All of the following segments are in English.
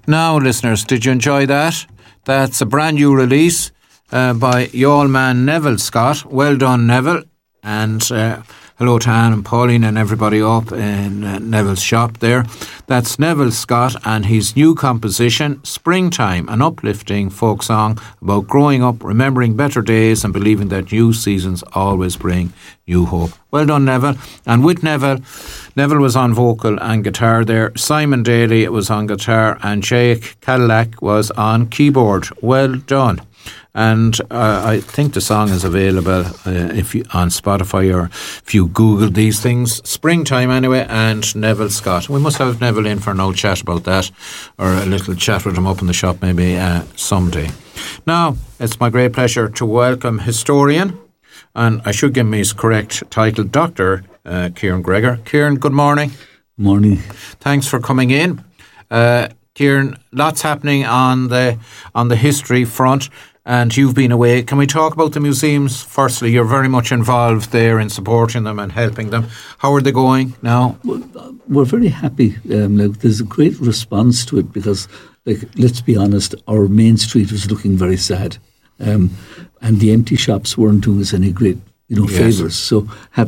Now, listeners, did you enjoy that? That's a brand new release by Youghal man Neville Scott. Well done, Neville. And hello to Anne and Pauline and everybody up in Neville's shop there. That's Neville Scott and his new composition, Springtime, an uplifting folk song about growing up, remembering better days and believing that new seasons always bring new hope. Well done, Neville. And with Neville was on vocal and guitar there. Simon Daly was on guitar and Jake Cadillac was on keyboard. Well done. And I think the song is available if you, on Spotify, or if you Google these things. Springtime anyway, and Neville Scott. We must have Neville in for an old chat about that, or a little chat with him up in the shop maybe someday. Now, it's my great pleasure to welcome historian, and I should give him his correct title, Dr. Kieran Gregor. Kieran, good morning. Morning. Thanks for coming in. Kieran, lots happening on the history front. And you've been away. Can we talk about the museums? Firstly, you're very much involved there in supporting them and helping them. How are they going now? Well, we're very happy. There's a great response to it because, let's be honest, our main street was looking very sad, and the empty shops weren't doing us any great, favours. So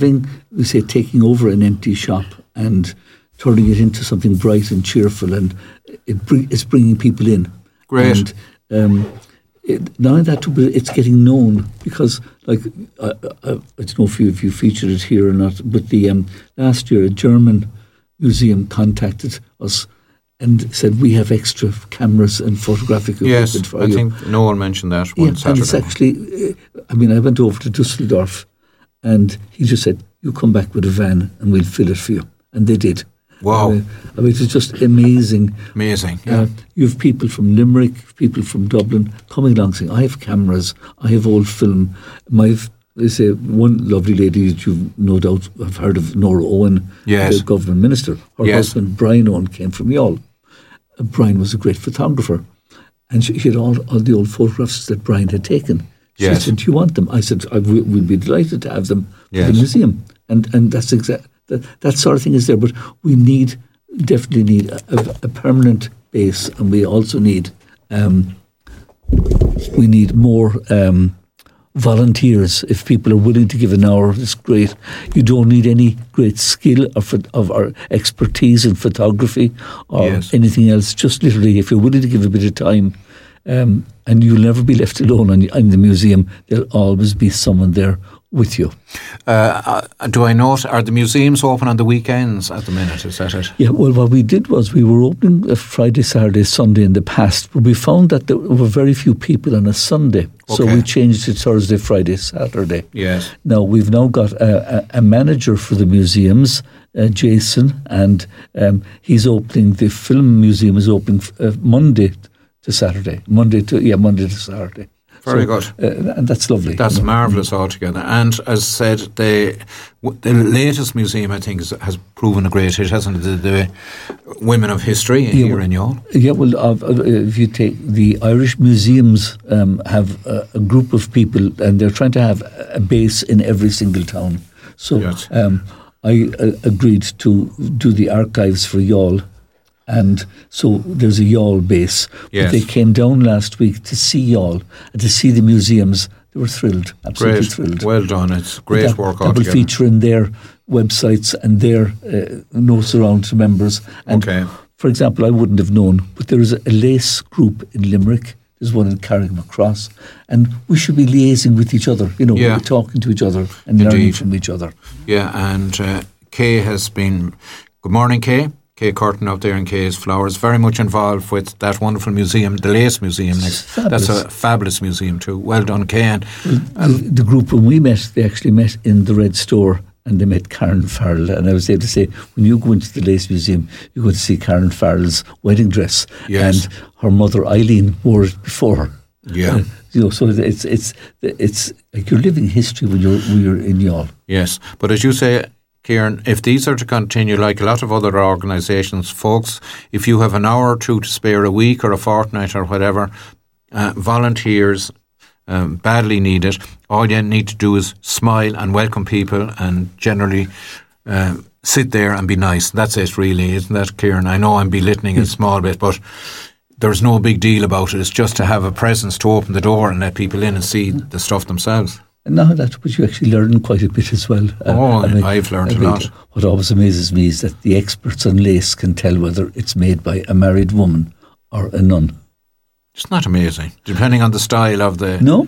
taking over an empty shop and turning it into something bright and cheerful, and it's bringing people in. Great. And, now that it's getting known because, I don't know if you featured it here or not, but the last year a German museum contacted us and said we have extra cameras and photographic equipment for you. Yes, I think Noel mentioned that one Saturday. And it's actually, I went over to Dusseldorf and he just said, you come back with a van and we'll fill it for you. And they did. Wow. It was just amazing. Amazing, yeah. You have people from Limerick, people from Dublin coming along saying, I have cameras, I have old film. They say one lovely lady that you no doubt have heard of, Nora Owen, yes, the government minister. Her husband, Brian Owen, came from Youghal. Brian was a great photographer. And she had all the old photographs that Brian had taken. She said, do you want them? I said, we'd be delighted to have them for the museum. And that's exactly... That sort of thing is there, but we definitely need a permanent base, and we also need more volunteers. If people are willing to give an hour, it's great. You don't need any great skill of our expertise in photography or anything else. Just literally, if you're willing to give a bit of time, and you'll never be left alone in the museum. There'll always be someone there with you. Do I note, are the museums open on the weekends at the minute? Is that it? Yeah, well, what we did was we were opening Friday, Saturday, Sunday in the past, but we found that there were very few people on a Sunday. Okay. So we changed it Thursday, Friday, Saturday. Yes. Now, we've now got a manager for the museums, Jason, and he's opening, the film museum is opening Monday to Saturday. Monday to Saturday. Very good. And that's lovely. That's marvellous altogether. And as I said, the latest museum, I think, has proven a great hit, hasn't it? The Women of History here in Youghal. Yeah, well, if you take the Irish museums, have a group of people, and they're trying to have a base in every single town. So I agreed to do the archives for Youghal. And so there's a Youghal base. But they came down last week to see Youghal and to see the museums. They were thrilled, absolutely thrilled. Well done. It's great work altogether. That will feature in their websites and their notes around to members. And for example, I wouldn't have known, but there is a lace group in Limerick. There's one in Carrickmacross. And we should be liaising with each other. We're talking to each other and learning from each other. Yeah, and Kay has been... Good morning, Kay. Kay Curtin out there in Kay's Flowers, very much involved with that wonderful museum, the Lace Museum next. That's a fabulous museum too. Well done, Kay. And the group, when we met, they actually met in the Red Store and they met Karen Farrell. And I was able to say, when you go into the Lace Museum, you're going to see Karen Farrell's wedding dress. Yes. And her mother, Eileen, wore it before her. Yeah. So it's like you're living history when you're in Youghal. Yes. But as you say, Kieran, if these are to continue, like a lot of other organisations, folks, if you have an hour or two to spare, a week or a fortnight or whatever, volunteers badly need it. All you need to do is smile and welcome people and generally sit there and be nice. That's it, really, isn't that, Kieran? I know I'm belittling a small bit, but there's no big deal about it. It's just to have a presence to open the door and let people in and see the stuff themselves. And now that, but you actually learn quite a bit as well. I've learned a lot. What always amazes me is that the experts on lace can tell whether it's made by a married woman or a nun. It's not amazing, depending on the style of the... No.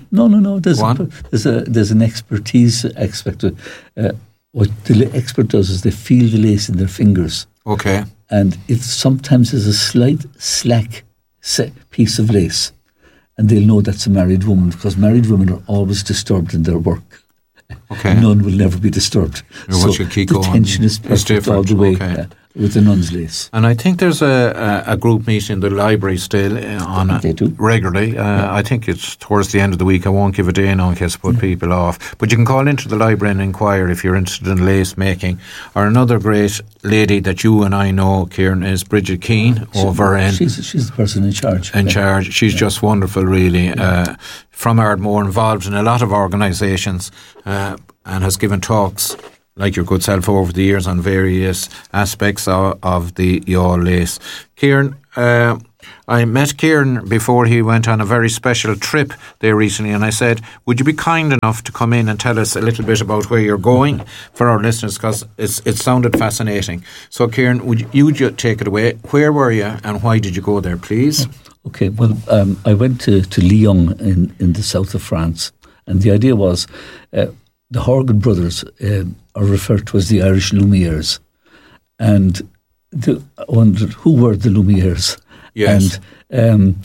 There's an expertise aspect to it. What the expert does is they feel the lace in their fingers. Okay. And if sometimes there's a slight slack piece of lace, and they'll know that's a married woman, because married women are always disturbed in their work. Okay. None will never be disturbed. So the tension is perfect all the way with the nun's lace. And I think there's a group meeting in the library still regularly. I think it's towards the end of the week. I won't give a day now in case I put people off. But you can call into the library and inquire if you're interested in lace making. Or another great lady that you and I know, Kieran, is Bridget Keane over in... She's the person in charge. She's just wonderful, really. From Ardmore, involved in a lot of organisations and has given talks like your good self over the years on various aspects of the Youghal lace. Kieran, I met Kieran before he went on a very special trip there recently, and I said, would you be kind enough to come in and tell us a little bit about where you're going for our listeners, because it sounded fascinating. So Kieran, would you take it away? Where were you and why did you go there, please? Okay, well, I went to Lyon in the south of France, and the idea was the Horgan brothers are referred to as the Irish Lumières, and I wondered who were the Lumières. Yes. And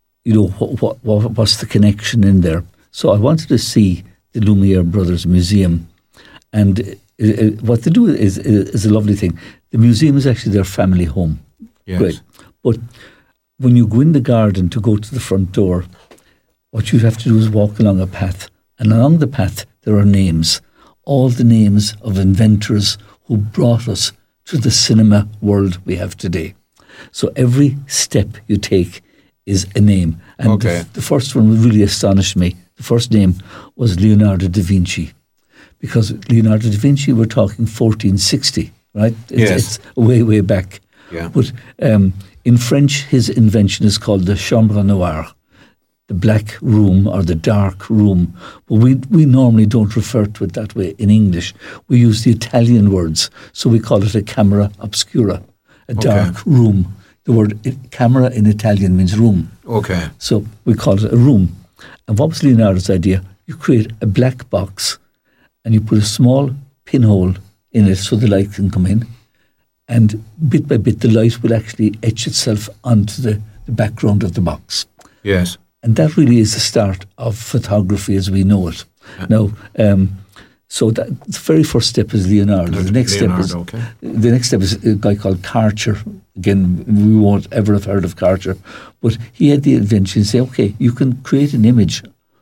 what's the connection in there? So I wanted to see the Lumiere Brothers Museum, and what they do is a lovely thing. The museum is actually their family home. Yes. Great, but when you go in the garden to go to the front door, what you have to do is walk along a path, and along the path there are names, all the names of inventors who brought us to the cinema world we have today. So every step you take is a name. And the first one really astonished me. The first name was Leonardo da Vinci, because Leonardo da Vinci, we're talking 1460, right? It's way, way back. Yeah. But in French, his invention is called the chambre noire, the black room or the dark room. But we normally don't refer to it that way in English. We use the Italian words, so we call it a camera obscura, a dark room. The word camera in Italian means room. Okay. So we call it a room. And what was Leonardo's idea? You create a black box and you put a small pinhole in it so the light can come in. And bit by bit, the light will actually etch itself onto the background of the box. Yes. And that really is the start of photography as we know it. Now, so the very first step is Leonardo. The next step is a guy called Karcher. Again, we won't ever have heard of Karcher, but he had the invention to say, okay, you can create an image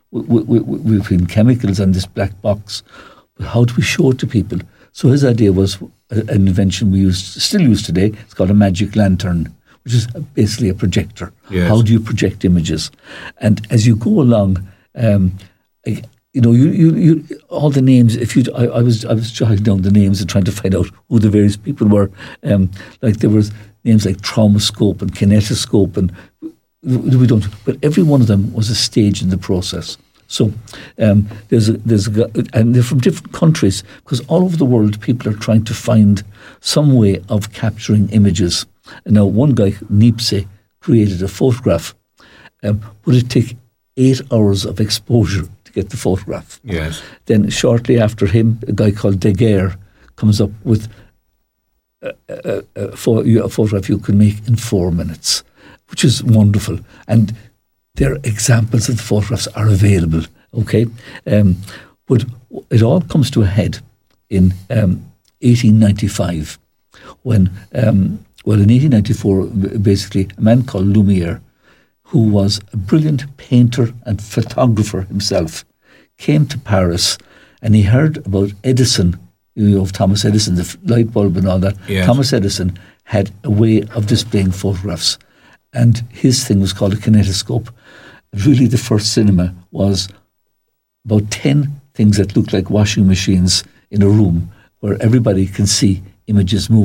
with chemicals on this black box, but how do we show it to people? So his idea was an invention we still use today. It's called a magic lantern, which is basically a projector. Yes. How do you project images? And as you go along, you all the names. I was jotting down the names and trying to find out who the various people were. Like there was names like traumascope and kinetoscope, and we don't. But every one of them was a stage in the process. So there's a guy, and they're from different countries, because all over the world people are trying to find some way of capturing images. And now one guy, Niepce, created a photograph, but it took 8 hours of exposure to get the photograph. Yes. Then shortly after him, a guy called Daguerre comes up with a photograph you can make in 4 minutes, which is wonderful. And their examples of the photographs are available, okay? But it all comes to a head in 1895 when, in 1894, basically, a man called Lumiere, who was a brilliant painter and photographer himself, came to Paris and he heard about Edison, of Thomas Edison, the light bulb and all that. Yes. Thomas Edison had a way of displaying photographs, and his thing was called a kinetoscope. Really, the first cinema was about 10 things that looked like washing machines in a room where everybody can see images moving.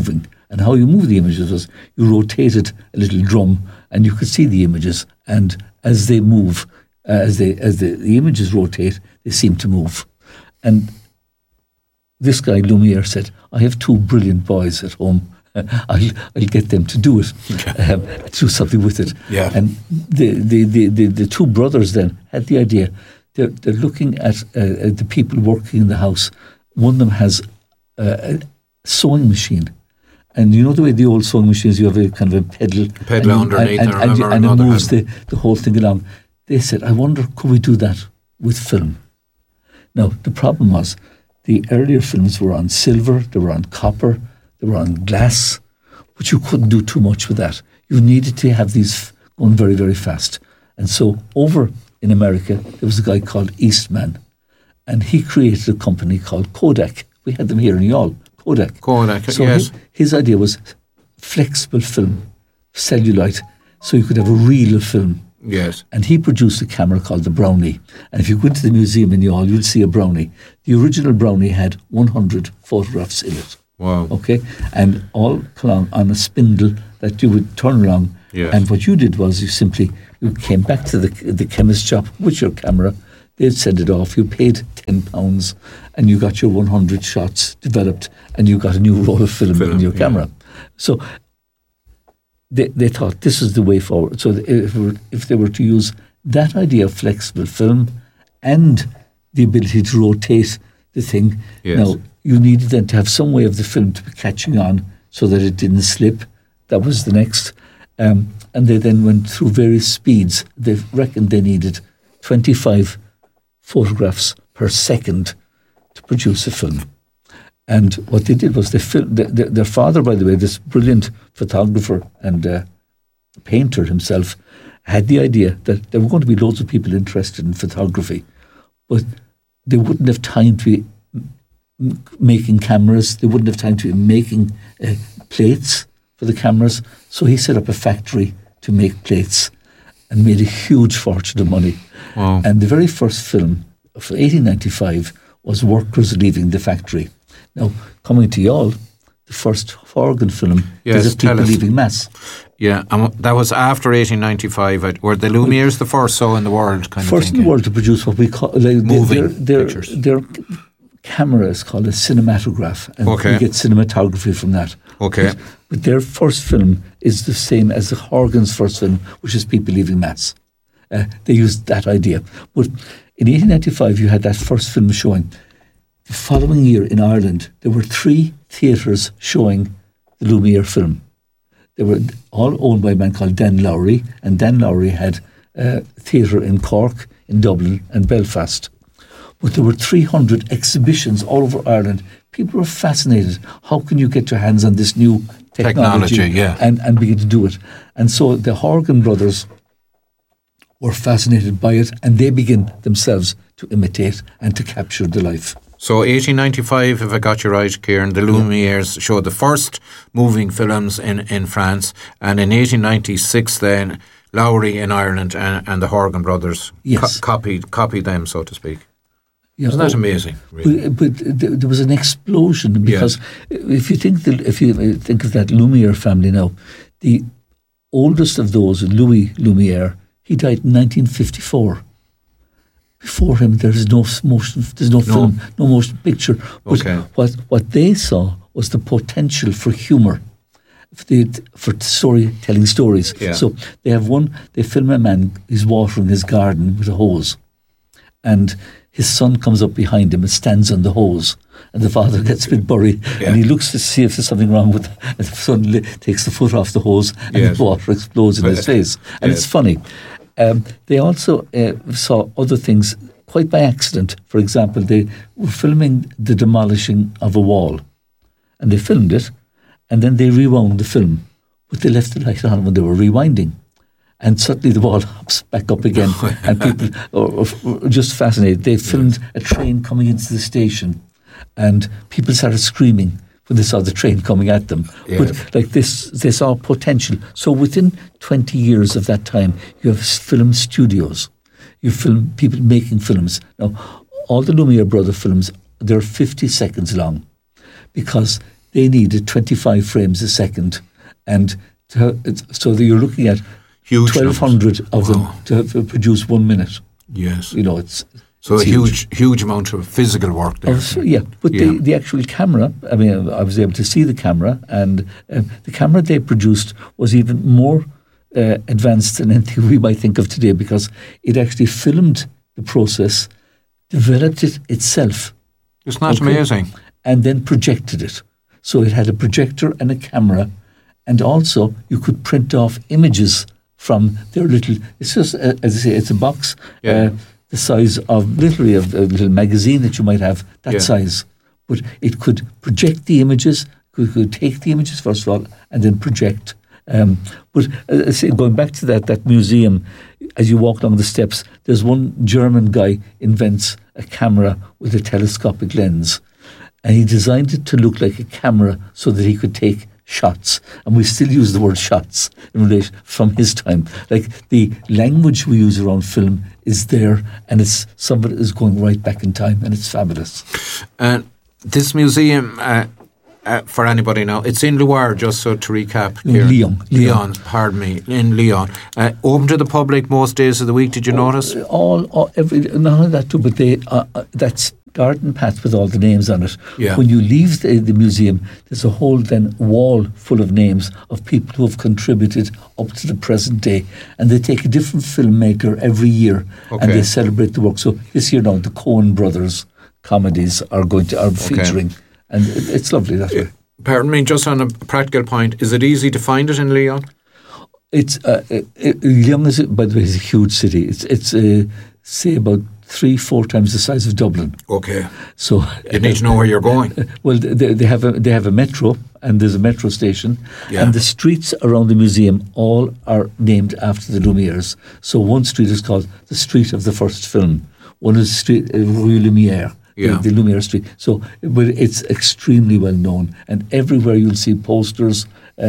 And how you move the images was you rotated a little drum and you could see the images. And as they move, as the images rotate, they seem to move. And this guy, Lumiere, said, I have 2 brilliant boys at home. I'll get them to do it, do something with it. Yeah. And the 2 brothers then had the idea. They're looking at the people working in the house. One of them has a sewing machine. And you know the way the old sewing machines, you have a kind of a pedal underneath, and it moves the whole thing along. They said, I wonder, could we do that with film? Now, the problem was, the earlier films were on silver, they were on copper, they were on glass, but you couldn't do too much with that. You needed to have these going very, very fast. And so over in America, there was a guy called Eastman, and he created a company called Kodak. We had them here in Youghal, Kodak. So yes. His idea was flexible film, cellulite, so you could have a reel of film. Yes. And he produced a camera called the Brownie. And if you go into the museum in Youghal, you'll see a Brownie. The original Brownie had 100 photographs in it. Wow. Okay? And all along on a spindle that you would turn around. Yes. And what you did was you came back to the chemist shop with your camera. They'd send it off. You paid £10 and you got your 100 shots developed and you got a new roll of film in your camera. So they thought this is the way forward. So if they were to use that idea of flexible film and the ability to rotate the thing, now you needed then to have some way of the film to be catching on so that it didn't slip. That was the next. And they then went through various speeds. They reckoned they needed 25 photographs per second to produce a film. And what they did was they filmed. Their father, by the way, this brilliant photographer and painter himself, had the idea that there were going to be loads of people interested in photography, but they wouldn't have time to be making cameras. They wouldn't have time to be making plates for the cameras. So he set up a factory to make plates and made a huge fortune of money. Wow. And the very first film of 1895 was workers leaving the factory. Now, coming to Youghal, the first Horgan film is of people leaving Mass. Yeah, and that was after 1895. Were the Lumieres the first in the world? First in the world to produce what we call moving pictures. Their camera is called a cinematograph, and we get cinematography from that. Okay. But their first film is the same as the Horgan's first film, which is people leaving Mass. They used that idea. But in 1895, you had that first film showing. The following year in Ireland, there were 3 theatres showing the Lumiere film. They were all owned by a man called Dan Lowry, and Dan Lowry had a theatre in Cork, in Dublin and Belfast. But there were 300 exhibitions all over Ireland. People were fascinated. How can you get your hands on this new technology and begin to do it? And so the Horgan brothers were fascinated by it, and they begin themselves to imitate and to capture the life. So 1895, if I got you right, Kieran, the Lumieres showed the first moving films in France, and in 1896 then Lowry in Ireland and the Horgan brothers copied them, so to speak. Yeah, isn't that amazing? Really? But there was an explosion because if you think of that Lumiere family now, the oldest of those, Louis Lumiere, he died in 1954. Before him, there's no film, no motion picture. But what they saw was the potential for humour, for telling stories. Yeah. So they film a man, he's watering his garden with a hose, and his son comes up behind him and stands on the hose, and the father gets a bit worried, and he looks to see if there's something wrong with it, and the son takes the foot off the hose, and the water explodes in his face. And it's funny. They also saw other things quite by accident. For example, they were filming the demolishing of a wall, and they filmed it, and then they rewound the film, but they left the light on when they were rewinding. And suddenly the wall hops back up again, and people are just fascinated. They filmed a train coming into the station, and people started screaming when they saw the train coming at them. But like this, they saw potential. So within 20 years of that time, you have film studios. You film people making films. Now, all the Lumiere brother films, they're 50 seconds long because they needed 25 frames a second, and so that you're looking at huge 1,200 of them to produce 1 minute. Yes, it's a huge amount of physical work there. But the actual camera, I mean, I was able to see the camera, and the camera they produced was even more advanced than anything we might think of today, because it actually filmed the process, developed it itself. Isn't that amazing? And then projected it. So it had a projector and a camera, and also you could print off images from their little. It's just, as I say, it's a box the size of literally of a little magazine that you might have, that size. But it could project the images, could take the images first of all, and then project. But going back to that museum, as you walk along the steps, there's one German guy invents a camera with a telescopic lens, and he designed it to look like a camera so that he could take shots. And we still use the word shots in relation from his time. Like, the language we use around film is there, and it's somebody is going right back in time, and it's fabulous. This museum, for anybody now, it's in Loire, just so to recap. Lyon, pardon me, in Lyon. Open to the public most days of the week, did you notice? Not only that too, but that's garden path with all the names on it. Yeah. When you leave the museum, there's a whole then wall full of names of people who have contributed up to the present day, and they take a different filmmaker every year, and they celebrate the work. So this year now, the Coen brothers comedies are featuring, and it's lovely that way. Pardon me, just on a practical point, is it easy to find it in Lyon? It's Lyon is, by the way, is a huge city. It's say about 3-4 times the size of Dublin. Okay. So you need to know where you're going. Well, they have a metro, and there's a metro station, and the streets around the museum all are named after the Lumières. So one street is called the Street of the First Film. One is Street Rue Lumière. The Lumière Street. So, but it's extremely well known, and everywhere you'll see posters,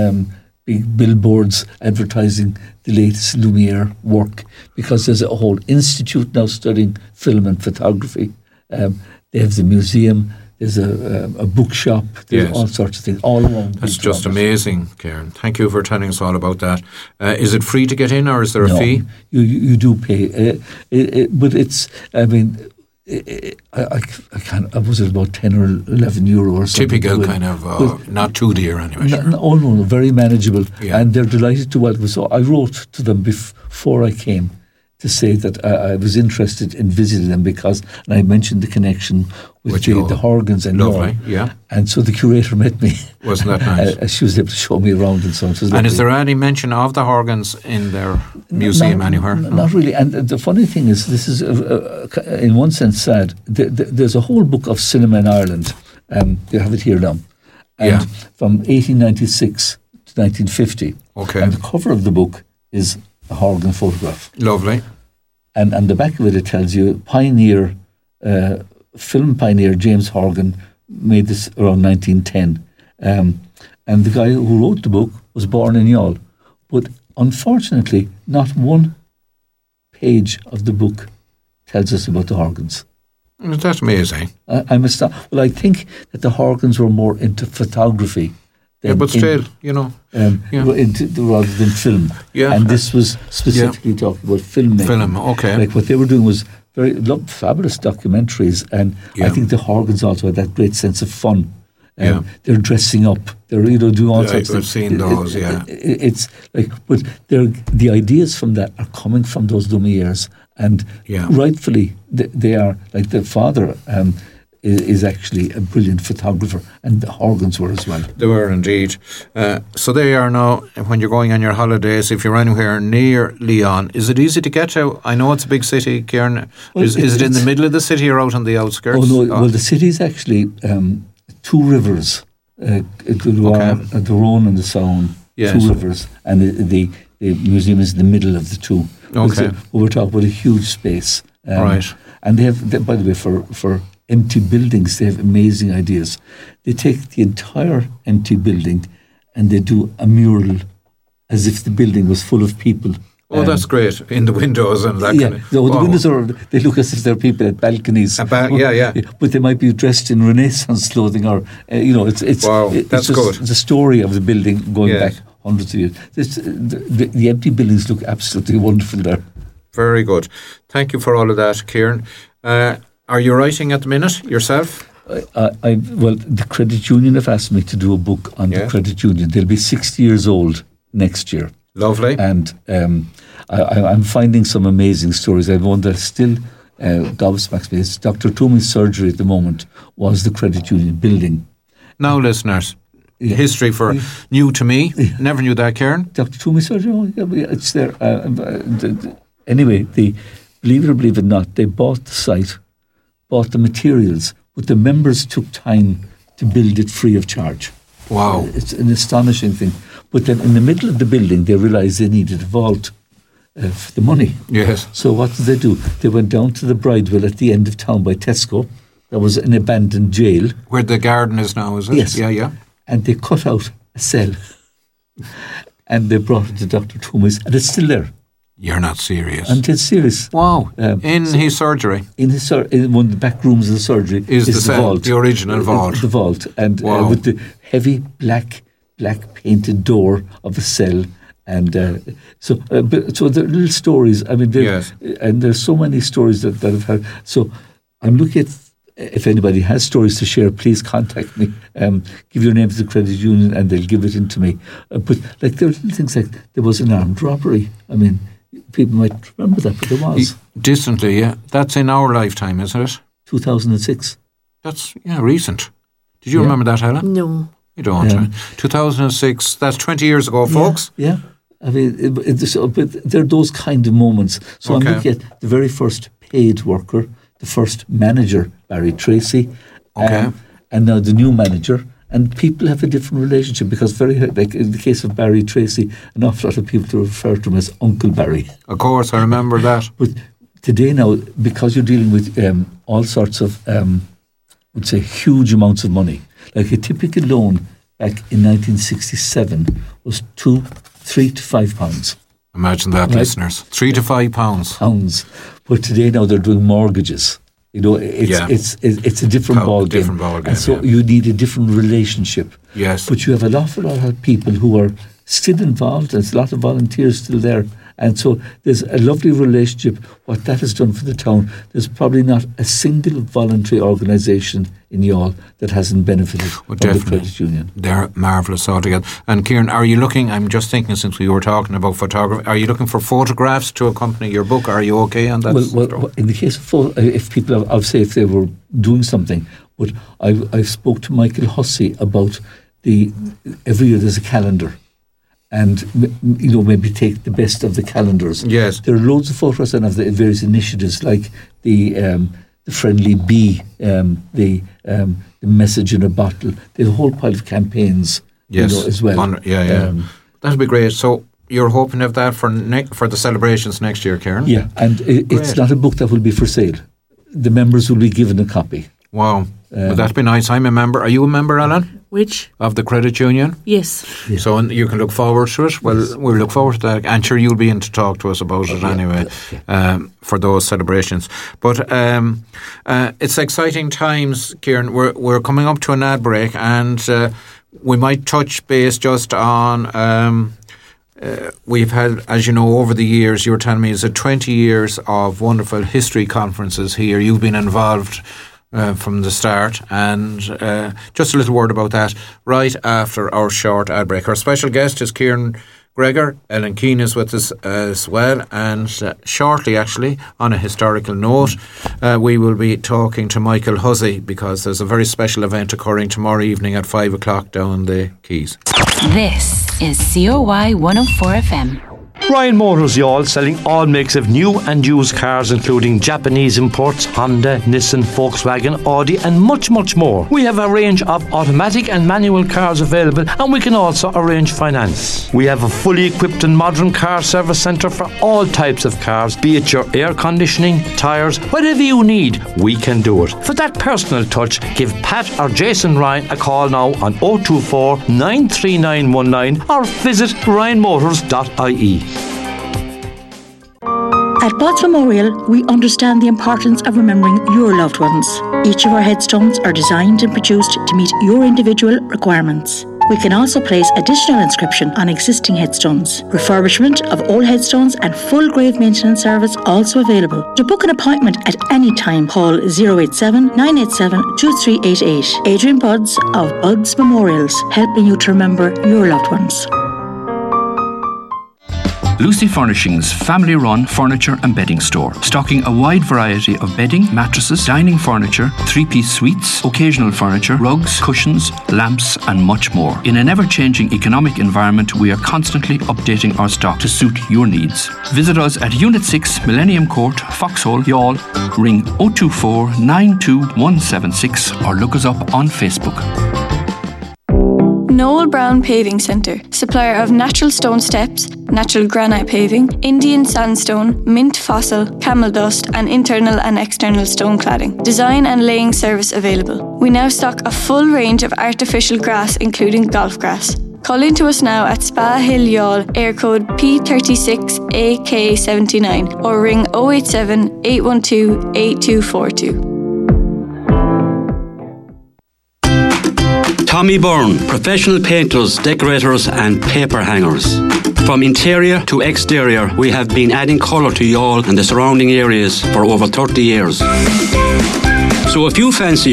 big billboards advertising the latest Lumière work, because there's a whole institute now studying film and photography. They have the museum, there's a bookshop, there's all sorts of things all around. That's just amazing, Kieran. Thank you for telling us all about that. Is it free to get in, or is there a fee? You do pay, but it's, I mean, I can't. Was it about 10 or 11 euro or something? Typical kind of, not too dear anyway. No, very manageable, and they're delighted to welcome us. So I wrote to them before I came to say that I was interested in visiting them, because, and I mentioned the connection with the Horgans and lovely, and so the curator met me. Wasn't that nice? She was able to show me around and so on. And is there any mention of the Horgans in their museum anywhere? Not really. And the funny thing is, this is in one sense sad. There's a whole book of cinema in Ireland. You have it here now. And from 1896 to 1950. Okay. And the cover of the book is a Horgan photograph. Lovely. And on the back of it tells you film pioneer James Horgan made this around 1910. And the guy who wrote the book was born in Youghal. But unfortunately, not one page of the book tells us about the Horgans. That's amazing. I'm astonished. Well, I think that the Horgans were more into photography. But still, rather than film. Yeah. And this was specifically talking about filmmaking. Film, okay. Like, what they were doing was fabulous documentaries, and I think the Horgans also had that great sense of fun. They're dressing up. They're doing all sorts of things. I've seen those. It's like, but the ideas from that are coming from those Lumières, and rightfully they are, like, the father is actually a brilliant photographer, and the Horgans were as well. They were indeed. So they are now, when you're going on your holidays, if you're anywhere near Lyon, is it easy to get to? I know it's a big city, Kieran. Well, is it in the middle of the city or out on the outskirts? Oh, no. Well, the city is actually 2 rivers, the Rhone and the Saône, 2 rivers, and the museum is in the middle of the two. Okay. We're talking about a huge space. Right. And they have, by the way, for empty buildings, they have amazing ideas. They take the entire empty building and they do a mural as if the building was full of people Oh, that's great. In the windows and that kind of... the windows they look as if they're people at balconies. Yeah. But they might be dressed in Renaissance clothing or, it's wow, that's good. The story of the building going back hundreds of years. The empty buildings look absolutely wonderful there. Very good. Thank you for all of that, Kieran. Are you writing at the minute yourself? Well, the Credit Union have asked me to do a book on the Credit Union. They'll be 60 years old next year. Lovely. And I'm finding some amazing stories. I have one that still gobsmacks me. It's Dr. Toomey's surgery at the moment was the Credit Union building. Now, listeners, history for new to me. Never knew that, Kieran. Dr. Toomey's surgery, it's there. Anyway, believe it or believe it not, they bought the site, bought the materials, but the members took time to build it free of charge. Wow. It's an astonishing thing. But then in the middle of the building, they realised they needed a vault for the money. Yes. So what did they do? They went down to the Bridewell at the end of town by Tesco. There was an abandoned jail. Where the garden is now, is it? Yes. Yeah. And they cut out a cell. And they brought it to Dr. Toomey's, and it's still there. You're not serious. And it's serious. Wow. In his surgery? In one of the back rooms of the surgery is the cell, vault. The original vault. The vault. And with the heavy black painted door of a cell. And so there are little stories. I mean, and there's so many stories that have had. So I'm looking at, if anybody has stories to share, please contact me. Give your name to the Credit Union and they'll give it in to me. But like there are little things like there was an armed robbery. I mean, people might remember that, but there was. Distantly, yeah. That's in our lifetime, isn't it? 2006. That's, recent. Did you remember that, Helen? No. You don't. 2006, that's 20 years ago, folks. Yeah. I mean, but there are those kind of moments. So I'm looking at the very first paid worker, the first manager, Barry Tracy, and now the new manager. And people have a different relationship because like in the case of Barry Tracy, an awful lot of people refer to him as Uncle Barry. Of course, I remember that. But today now, because you're dealing with all sorts of, would say, huge amounts of money, like a typical loan back in 1967 was £3 to £5. Imagine that, listeners. £3 to £5. Pounds. But today now they're doing mortgages. It's a different ball game. And so you need a different relationship. Yes. But you have an awful lot of people who are still involved. There's a lot of volunteers still there. And so there's a lovely relationship. What that has done for the town, there's probably not a single voluntary organisation in Youghal that hasn't benefited from the Credit Union. They're marvellous altogether. And Kieran, are you looking, I'm just thinking since we were talking about photography, are you looking for photographs to accompany your book? Are you okay on that? Well, in the case of if people, I'll say if they were doing something, but I spoke to Michael Hussey about every year there's a calendar. And, maybe take the best of the calendars. Yes. There are loads of photographs and of the various initiatives like the Friendly Bee, the Message in a Bottle, the whole pile of campaigns, as well. That'd be great. So you're hoping of that for the celebrations next year, Kieran? Yeah, and it's not a book that will be for sale. The members will be given a copy. Wow. Would that be nice? I'm a member. Are you a member, Alan? Which? Of the Credit Union? Yes. Yeah. So you can look forward to it. Well, we'll look forward to that. And sure, you'll be in to talk to us about it anyway for those celebrations. But it's exciting times, Kieran. We're coming up to an ad break and we might touch base just on... we've had, as you know, over the years, you were telling me, is it 20 years of wonderful history conferences here. You've been involved from the start, and just a little word about that right after our short ad break. Our special guest is Kieran Gregor. Ellen Keane is with us as well, and shortly, actually, on a historical note, we will be talking to Michael Hussey because there's a very special event occurring tomorrow evening at 5 o'clock down the Quays. This is COY 104 FM. Ryan Motors Youghal, selling all makes of new and used cars including Japanese imports, Honda, Nissan, Volkswagen, Audi and much more. We have a range of automatic and manual cars available and we can also arrange finance. We have a fully equipped and modern car service centre for all types of cars, be it your air conditioning, tyres, whatever you need, we can do it. For that personal touch, give Pat or Jason Ryan a call now on 024 93919 or visit ryanmotors.ie. At Buds Memorial, we understand the importance of remembering your loved ones. Each of our headstones are designed and produced to meet your individual requirements. We can also place additional inscription on existing headstones. Refurbishment of old headstones and full grave maintenance service also available. To book an appointment at any time, call 087 987 2388. Adrian Buds of Buds Memorials, helping you to remember your loved ones. Lucy Furnishings family-run furniture and bedding store, stocking a wide variety of bedding, mattresses, dining furniture, three-piece suites, occasional furniture, rugs, cushions, lamps and much more. In an ever-changing economic environment, we are constantly updating our stock to suit your needs. Visit us at Unit 6, Millennium Court, Foxhole, Youghal. Ring 024 92176 or look us up on Facebook. Noel Brown Paving Centre, supplier of natural stone steps, natural granite paving, Indian sandstone, mint fossil, camel dust and internal and external stone cladding. Design and laying service available. We now stock a full range of artificial grass including golf grass. Call in to us now at Spa Hill Youghal, air code P36AK79 or ring 087 812 8242. Tommy Byrne, professional painters, decorators and paper hangers. From interior to exterior, we have been adding colour to Youghal and the surrounding areas for over 30 years. So if you fancy